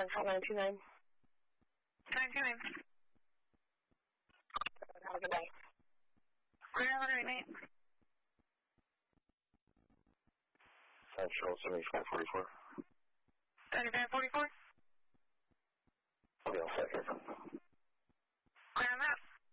929. 929. Have a good night. Have a great night. Central 7544. 7544. Yeah, second.